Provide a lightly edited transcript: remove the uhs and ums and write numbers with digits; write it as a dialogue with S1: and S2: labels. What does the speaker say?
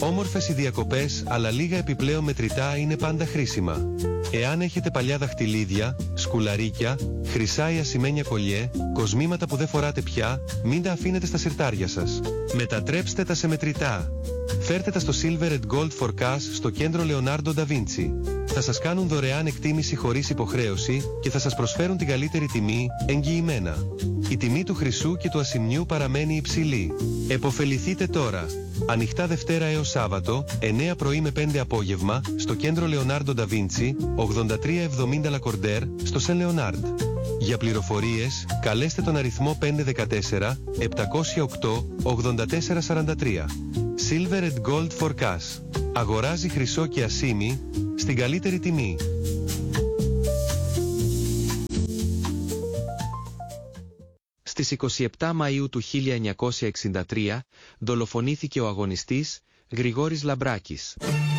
S1: Όμορφες οι διακοπές, αλλά λίγα επιπλέον μετρητά είναι πάντα χρήσιμα. Εάν έχετε παλιά δαχτυλίδια, σκουλαρίκια, χρυσά ή ασημένια κολιέ, κοσμήματα που δεν φοράτε πια, μην τα αφήνετε στα συρτάρια σας. Μετατρέψτε τα σε μετρητά. Φέρτε τα στο Silver and Gold for Cash στο κέντρο Leonardo da Vinci. Θα σας κάνουν δωρεάν εκτίμηση χωρίς υποχρέωση και θα σας προσφέρουν την καλύτερη τιμή, εγγυημένα. Η τιμή του χρυσού και του ασημνιού παραμένει υψηλή. Εποφεληθείτε τώρα. Ανοιχτά Δευτέρα έως Σάββατο, 9 πρωί με 5 απόγευμα, στο κέντρο Leonardo da Vinci, 8370 Lacordaire, στο Saint Leonard. Για πληροφορίες, καλέστε τον αριθμό 514 708 8443. Silver and Gold for Cash. Αγοράζει χρυσό και ασήμι στην καλύτερη τιμή.
S2: Στις 27 Μαΐου του 1963 δολοφονήθηκε ο αγωνιστής Γρηγόρης Λαμπράκης.